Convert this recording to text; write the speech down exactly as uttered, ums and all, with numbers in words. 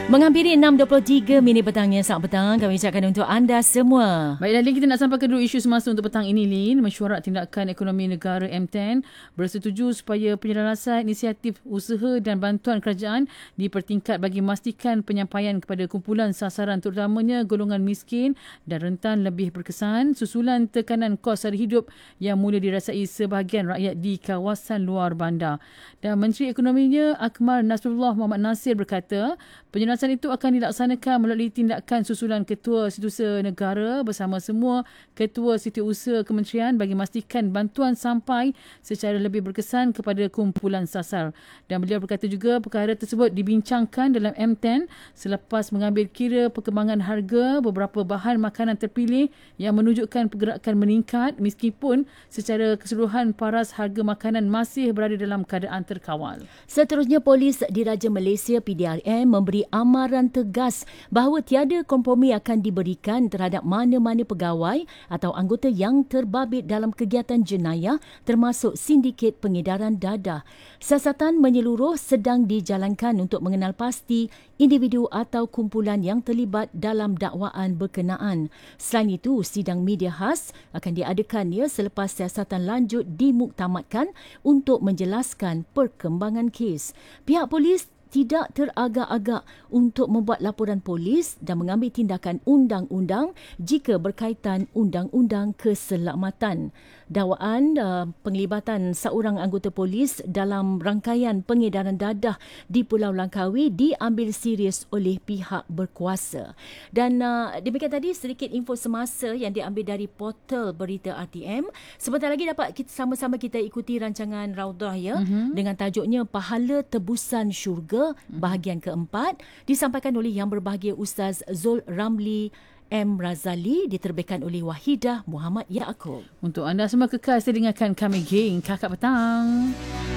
Menghampiri enam dua puluh tiga minit petangnya, saat petang kami ucapkan untuk anda semua. Baiklah, Lin, kita nak sampaikan dulu isu semasa untuk petang ini, Lin. Mesyuarat Tindakan Ekonomi Negara M sepuluh bersetuju supaya penyelarasan inisiatif usaha dan bantuan kerajaan dipertingkat bagi memastikan penyampaian kepada kumpulan sasaran terutamanya golongan miskin dan rentan lebih berkesan susulan tekanan kos sara hidup yang mula dirasai sebahagian rakyat di kawasan luar bandar. Dan Menteri Ekonominya Akmal Nasrullah Muhammad Nasir berkata, penyelarasan itu akan dilaksanakan melalui tindakan susulan Ketua Setiausaha Negara bersama semua Ketua Setiausaha Kementerian bagi memastikan bantuan sampai secara lebih berkesan kepada kumpulan sasar. Dan beliau berkata juga perkara tersebut dibincangkan dalam M sepuluh selepas mengambil kira perkembangan harga beberapa bahan makanan terpilih yang menunjukkan pergerakan meningkat meskipun secara keseluruhan paras harga makanan masih berada dalam keadaan terkawal. Seterusnya, Polis Diraja Malaysia P D R M memberi amaran tegas bahawa tiada kompromi akan diberikan terhadap mana-mana pegawai atau anggota yang terbabit dalam kegiatan jenayah termasuk sindiket pengedaran dadah. Siasatan menyeluruh sedang dijalankan untuk mengenal pasti individu atau kumpulan yang terlibat dalam dakwaan berkenaan. Selain itu, sidang media khas akan diadakan ya selepas siasatan lanjut dimuktamadkan untuk menjelaskan perkembangan kes. Pihak polis tidak teragak-agak untuk membuat laporan polis dan mengambil tindakan undang-undang jika berkaitan undang-undang keselamatan. Dakwaan uh, penglibatan seorang anggota polis dalam rangkaian pengedaran dadah di Pulau Langkawi diambil serius oleh pihak berkuasa. Dan uh, demikian tadi sedikit info semasa yang diambil dari portal berita R T M. Sebentar lagi dapat kita sama-sama kita ikuti rancangan Raudah ya, mm-hmm. dengan tajuknya Pahala Tebusan Syurga bahagian keempat, disampaikan oleh Yang Berbahagia Ustaz Zul Ramli M. Razali, diterbitkan oleh Wahidah Muhammad Yaakob. Untuk anda semua kekal, saya dengarkan kami geng Kakak Petang.